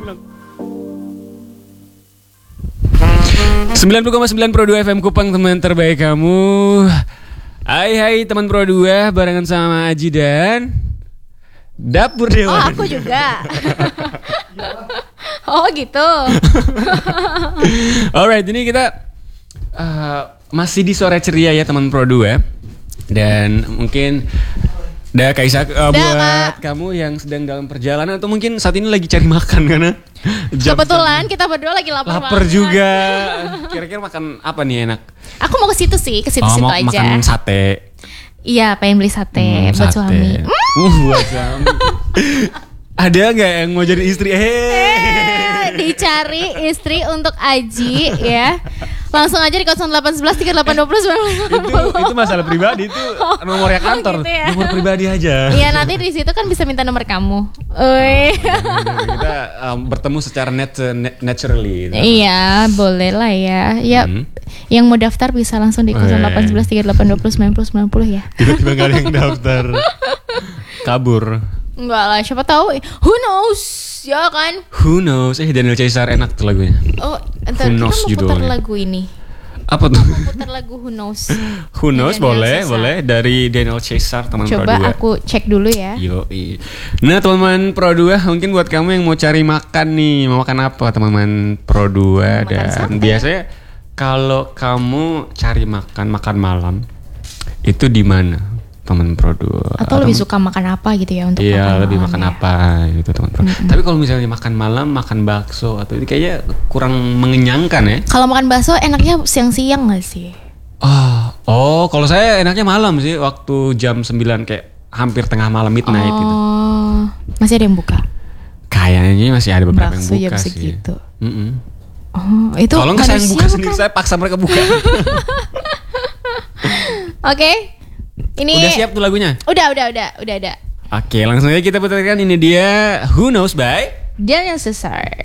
ulang. 90,9 Pro 2 FM Kupang, teman terbaik kamu. Hai teman Pro 2, barengan sama Aji dan Dapur Dewan. Oh, aku juga. Oh gitu. Alright, ini kita masih di sore ceria ya teman Pro 2. Dan mungkin Kaisa, buat kamu yang sedang dalam perjalanan atau mungkin saat ini lagi cari makan karena kebetulan kita berdua lagi lapar juga. Kira-kira makan apa nih enak? Aku mau ke situ aja. Makan sate. Iya, pengen beli sate buat suami. Buat suami. Ada nggak yang mau jadi istri? Dicari istri untuk Aji ya. Langsung aja di 0811 3820 itu masalah pribadi, itu nomornya kantor. Gitu ya? Nomor pribadi aja. Iya, nanti di situ kan bisa minta nomor kamu. Kita bertemu secara naturally. Iya, boleh lah ya. Ya, yang mau daftar bisa langsung di 0811 3820 90 ya. Tiba-tiba gak ada yang daftar. Kabur. Enggak lah, siapa tahu. Who knows? Ya kan? Who knows? Daniel Caesar enak tuh lagunya. Oh, entar kita mau putar lagu ini. Apa tuh? Mau putar lagu Who Knows. Who Knows boleh dari Daniel Caesar, teman Pro 2. Coba aku cek dulu ya. Yoi. Nah, teman-teman Pro 2, mungkin buat kamu yang mau cari makan nih, mau makan apa teman-teman Pro 2? Dan biasanya kalau kamu cari makan malam itu di mana? Teman Pro 2. Atau lebih suka makan apa gitu ya untuk makan malam? Iya, lebih makan apa gitu teman Pro. Tapi kalau misalnya makan malam, makan bakso atau ini kayaknya kurang mengenyangkan ya. Kalau makan bakso enaknya siang-siang gak sih? Oh, kalau saya enaknya malam sih, waktu jam 9 kayak hampir tengah malam, midnight gitu. Masih ada yang buka? Kayaknya masih ada beberapa bakso yang buka jam sih. Segitu. Itu kalau nggak saya yang buka sendiri, saya paksa mereka buka. Oke. Ini udah siap tuh lagunya? Udah ada. Oke, langsung aja kita putarkan, ini dia Who Knows by Daniel Caesar.